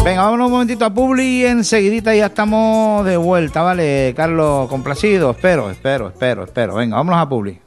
Venga, vámonos un momentito a Publi y enseguidita ya estamos de vuelta, ¿vale? Carlos, complacido, espero. Venga, vámonos a Publi.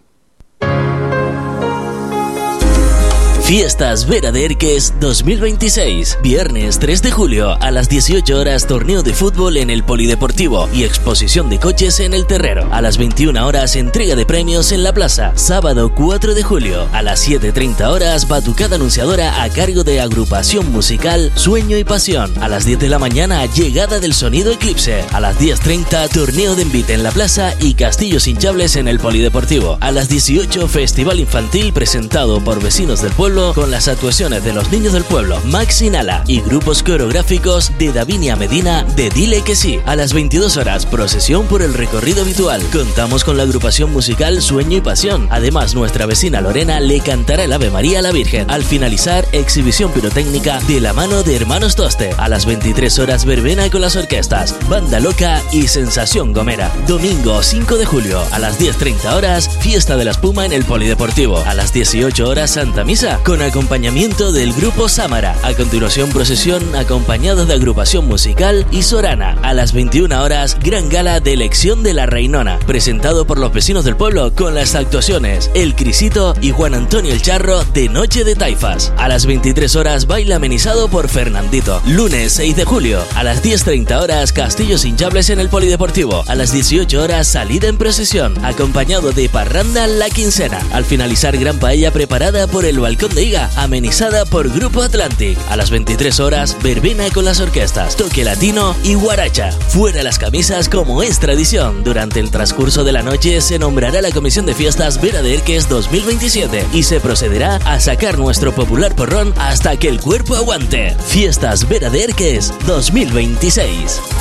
Fiestas Vera de Erques 2026. Viernes 3 de julio a las 18 horas torneo de fútbol en el Polideportivo y exposición de coches en el Terrero. A las 21 horas entrega de premios en la plaza. Sábado 4 de julio a las 7:30 horas batucada anunciadora a cargo de agrupación musical Sueño y Pasión. A las 10 de la mañana llegada del sonido Eclipse. A las 10:30 torneo de envite en la plaza y castillos hinchables en el Polideportivo. A las 18 festival infantil presentado por vecinos del pueblo con las actuaciones de los niños del pueblo, Max y Nala, y grupos coreográficos de Davinia Medina de Dile que sí. A las 22 horas, procesión por el recorrido habitual. Contamos con la agrupación musical Sueño y Pasión. Además, nuestra vecina Lorena le cantará el Ave María a la Virgen. Al finalizar, exhibición pirotécnica de la mano de Hermanos Toste. A las 23 horas, verbena con las orquestas Banda Loca y Sensación Gomera. Domingo 5 de julio, a las 10:30 horas, fiesta de la espuma en el Polideportivo. A las 18 horas, Santa Misa, con acompañamiento del grupo Sámara. A continuación, procesión acompañados de agrupación musical y Sorana. A las 21 horas, gran gala de elección de la Reinona, presentado por los vecinos del pueblo con las actuaciones El Crisito y Juan Antonio el Charro de Noche de Taifas. A las 23 horas, baile amenizado por Fernandito. Lunes 6 de julio, a las 10:30 horas, castillos hinchables en el Polideportivo. A las 18 horas, salida en procesión, acompañado de parranda La Quincena. Al finalizar, gran paella preparada por el Balcón de Iga, amenizada por Grupo Atlantic. A las 23 horas, verbena con las orquestas Toque Latino y Guaracha. Fuera las camisas como es tradición. Durante el transcurso de la noche se nombrará la Comisión de Fiestas Vera de Erques 2027 y se procederá a sacar nuestro popular porrón hasta que el cuerpo aguante. Fiestas Vera de Erques 2026.